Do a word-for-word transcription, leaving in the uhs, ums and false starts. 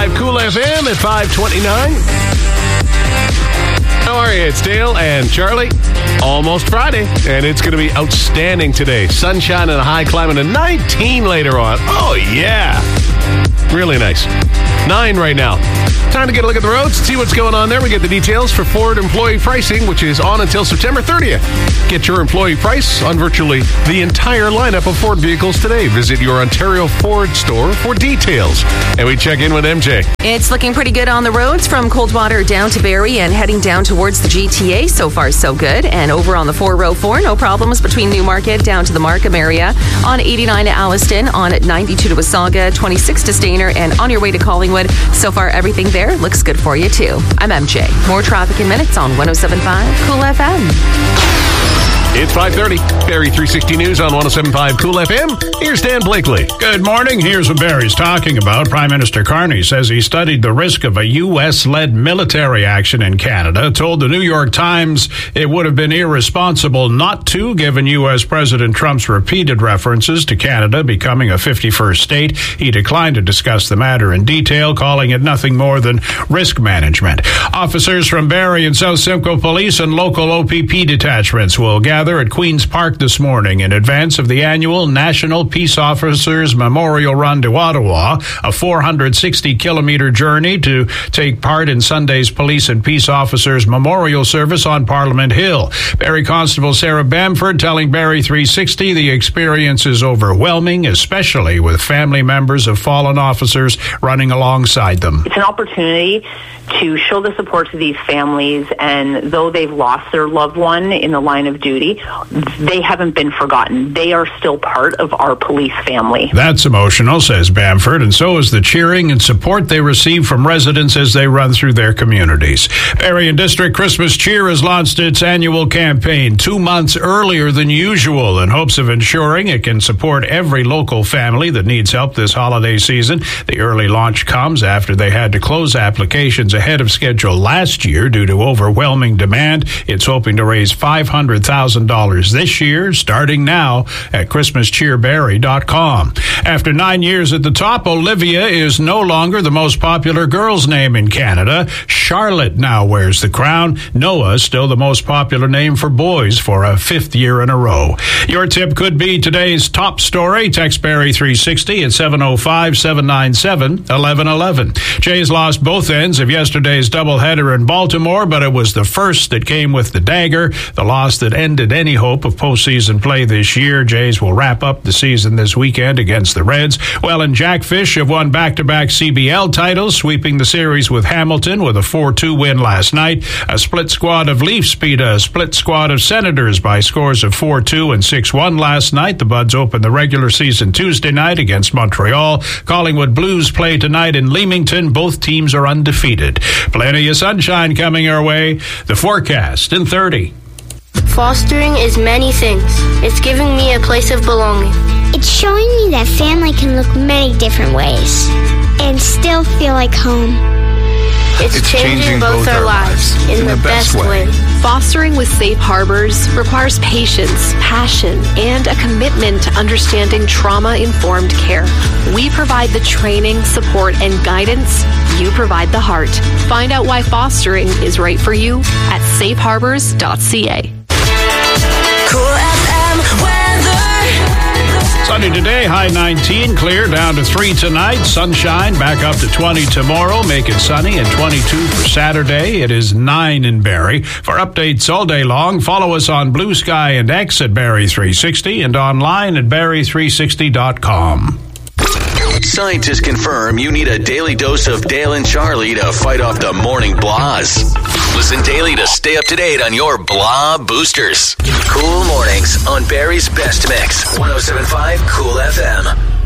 five Cool F M at five twenty-nine. How are you? It's Dale and Charlie. Almost Friday, and it's going to be outstanding today. Sunshine and a high climbing to nineteen later on. Oh, yeah. Really nice. Nine right now. Time to get a look at the roads, see what's going on there. We get the details for Ford employee pricing, which is on until September thirtieth. Get your employee price on virtually the entire lineup of Ford vehicles today. Visit your Ontario Ford store for details. And we check in with M J. It's looking pretty good on the roads from Coldwater down to Barrie and heading down towards the G T A. So far, so good. And over on the four oh four, no problems between Newmarket down to the Markham area. On eighty-nine to Alliston, on ninety-two to Wasaga, twenty-six to Stayner, and on your way to Collingwood. So far, everything there looks good for you, too. I'm M J. More traffic in minutes on one oh seven point five Cool F M. It's five thirty. Barrie three sixty News on one oh seven point five Cool F M. Here's Dan Blakely. Good morning. Here's what Barrie's talking about. Prime Minister Carney says he studied the risk of a U S-led military action in Canada, told the New York Times it would have been irresponsible not to, given U S President Trump's repeated references to Canada becoming a fifty-first state. He declined to discuss the matter in detail, calling it nothing more than risk management. Officers from Barrie and South Simcoe Police and local O P P detachments will gather at Queen's Park this morning in advance of the annual National Peace Officers Memorial Run to Ottawa, a four hundred sixty kilometer journey to take part in Sunday's Police and Peace Officers Memorial Service on Parliament Hill. Barrie Constable Sarah Bamford telling Barrie three sixty the experience is overwhelming, especially with family members of fallen officers running alongside them. It's an opportunity to show the support to these families, and though they've lost their loved one in the line of duty, they haven't been forgotten. They are still part of our police family. That's emotional, says Bamford, and so is the cheering and support they receive from residents as they run through their communities. Barrie and District Christmas Cheer has launched its annual campaign two months earlier than usual in hopes of ensuring it can support every local family that needs help this holiday season. The early launch comes after they had to close applications ahead of schedule last year due to overwhelming demand. It's hoping to raise five hundred thousand dollars this year, starting now at christmas cheer barrie dot com. After nine years at the top, Olivia is no longer the most popular girl's name in Canada. Charlotte now wears the crown. Noah still the most popular name for boys for a fifth year in a row. Your tip could be today's top story. Text Barrie three sixty at seven oh five, seven nine seven, eleven eleven. Jays lost both ends of yesterday's doubleheader in Baltimore, but it was the first that came with the dagger, the loss that ended any hope of postseason play this year. Jays will wrap up the season this weekend against the Reds. Well, and Jack Fish have won back-to-back C B L titles, sweeping the series with Hamilton with a four two win last night. A split squad of Leafs beat a split squad of Senators by scores of four two and six one last night. The Buds open the regular season Tuesday night against Montreal. Collingwood Blues play tonight in Leamington. Both teams are undefeated. Plenty of sunshine coming our way. The forecast in thirty. Fostering is many things. It's giving me a place of belonging. It's showing me that family can look many different ways and still feel like home. It's, it's changing, changing both, both our lives in, in the, the best, best way. way. Fostering with Safe Harbors requires patience, passion, and a commitment to understanding trauma-informed care. We provide the training, support, and guidance. You provide the heart. Find out why fostering is right for you at safe harbors dot c a. Cool F M weather. Sunny today, high nineteen, clear down to three tonight. Sunshine back up to twenty tomorrow, make it sunny, and twenty-two for Saturday. It is nine in Barrie. For updates all day long, follow us on Blue Sky and X at Barrie three sixty and online at barrie three sixty dot com. Scientists confirm you need a daily dose of Dale and Charlie to fight off the morning blahs. Listen daily to stay up to date on your blah boosters. Cool mornings on Barrie's Best Mix. one oh seven point five Cool F M.